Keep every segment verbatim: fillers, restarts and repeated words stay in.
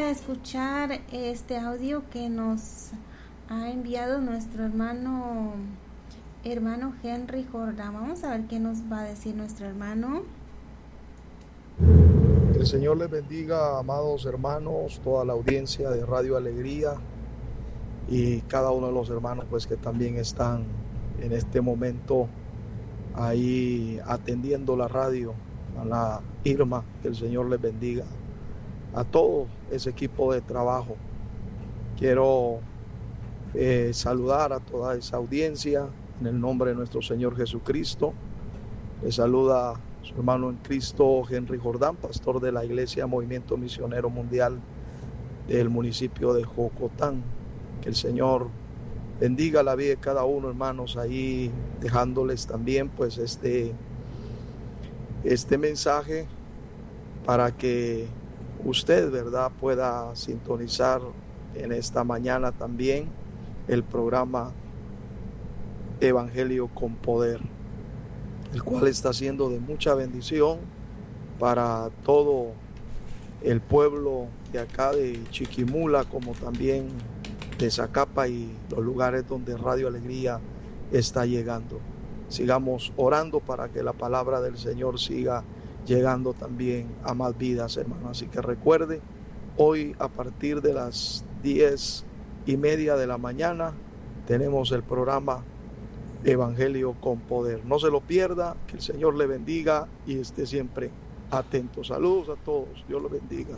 a escuchar este audio que nos ha enviado nuestro hermano hermano Henry Jordán. Vamos a ver qué nos va a decir nuestro hermano. Que el Señor les bendiga, amados hermanos, toda la audiencia de Radio Alegría y cada uno de los hermanos pues que también están en este momento ahí atendiendo la radio, a la Irma, que el Señor les bendiga, a todo ese equipo de trabajo. Quiero eh, saludar a toda esa audiencia en el nombre de nuestro Señor Jesucristo. Les saluda su hermano en Cristo Henry Jordán, pastor de la Iglesia Movimiento Misionero Mundial del municipio de Jocotán. Que el Señor bendiga la vida de cada uno, hermanos, ahí dejándoles también pues este, este mensaje para que usted, ¿verdad?, pueda sintonizar en esta mañana también el programa Evangelio con Poder, el cual está siendo de mucha bendición para todo el pueblo de acá de Chiquimula, como también de Zacapa y los lugares donde Radio Alegría está llegando. Sigamos orando para que la palabra del Señor siga llegando también a más vidas, hermanos. Así que recuerde, hoy a partir de las diez y media de la mañana tenemos el programa Evangelio con Poder. No se lo pierda, que el Señor le bendiga y esté siempre atento. Saludos a todos, Dios los bendiga.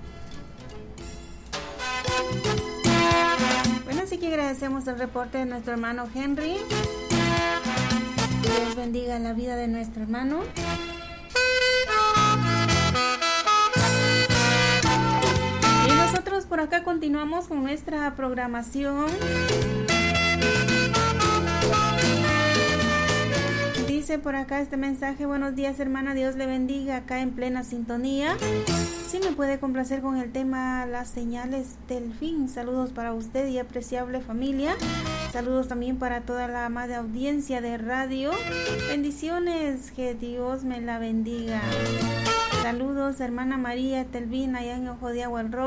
Bueno, así que agradecemos el reporte de nuestro hermano Henry. Dios bendiga la vida de nuestro hermano. Y nosotros por acá continuamos con nuestra programación. Dice por acá este mensaje: buenos días, hermana, Dios le bendiga, acá en plena sintonía. Si me puede complacer con el tema Las señales del fin. Saludos para usted y apreciable familia. Saludos también para toda la amada audiencia de radio. Bendiciones, que Dios me la bendiga. Saludos, hermana María Telvin, allá en Ojo de Agua el Rojo.